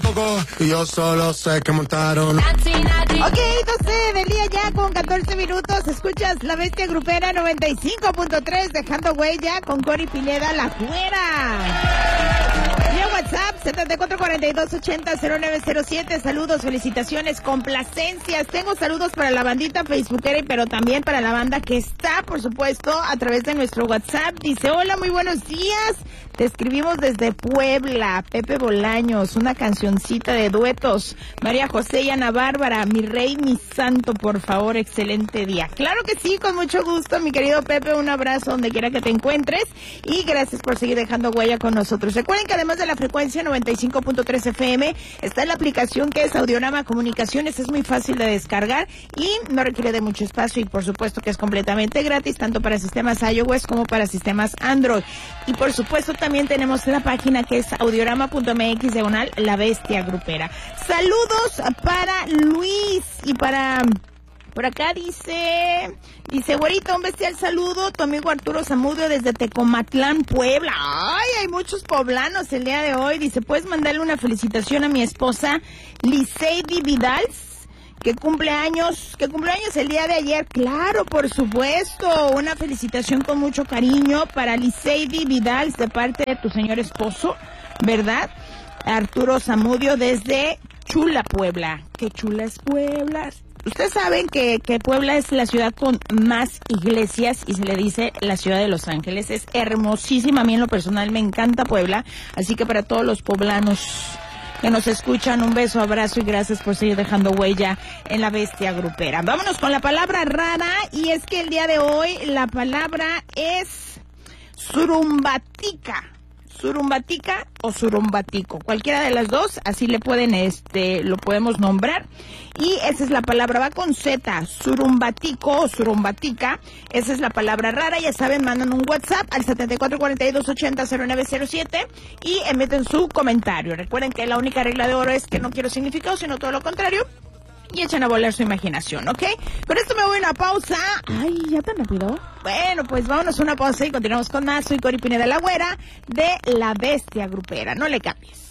tampoco. Y yo solo sé que montaron. Ok, 12 del día ya con 14 minutos. Escuchas La Bestia Grupera 95.3, dejando huella con Cori Pineda, la güera. Vía WhatsApp 7442800907. Saludos, felicitaciones, complacencias. Tengo saludos para la bandita facebookera, pero también para la banda que está, por supuesto, a través de nuestro WhatsApp. Dice, hola, muy buenos días. Te escribimos desde Puebla. Pepe Bolaños, una cancioncita de duetos. María José y Ana Bárbara, mi rey, mi santo, por favor, excelente día. Claro que sí, con mucho gusto, mi querido Pepe, un abrazo donde quiera que te encuentres y gracias por seguir dejando huella con nosotros. Recuerden que además de la frecuencia 95.3 FM, está la aplicación que es Audiorama Comunicaciones, es muy fácil de descargar y no requiere de mucho espacio y por supuesto que es completamente gratis, tanto para sistemas iOS como para sistemas Android. Y por supuesto también tenemos la página que es audiorama.mx/, La Bestia Grupera. Saludos para Luis y para... Por acá dice, güerito, un bestial saludo, tu amigo Arturo Zamudio desde Tecomatlán, Puebla. Ay, hay muchos poblanos el día de hoy. Dice, ¿puedes mandarle una felicitación a mi esposa Liseidi Vidals, que cumple años el día de ayer? Claro, por supuesto. Una felicitación con mucho cariño para Liseidi Vidals de parte de tu señor esposo, ¿verdad? Arturo Zamudio desde Chula, Puebla. Qué chula es Puebla. Ustedes saben que Puebla es la ciudad con más iglesias y se le dice la ciudad de Los Ángeles. Es hermosísima, a mí en lo personal me encanta Puebla, así que para todos los poblanos que nos escuchan, un beso, abrazo y gracias por seguir dejando huella en La Bestia Grupera. Vámonos con la palabra rara y es que el día de hoy la palabra es surumbatica. Surumbatica o surumbatico, cualquiera de las dos, así le pueden, lo podemos nombrar. Y esa es la palabra, va con Z, surumbatico o surumbatica, esa es la palabra rara. Ya saben, mandan un WhatsApp al 7442800907 y emiten su comentario. Recuerden que la única regla de oro es que no quiero significado, sino todo lo contrario. Y echan a volar su imaginación, ¿ok? Con esto me voy a una pausa. Ay, ¿ya tan rápido? Bueno, pues vámonos a una pausa y continuamos con más. Soy Cori Pineda, la güera de La Bestia Grupera. No le cambies.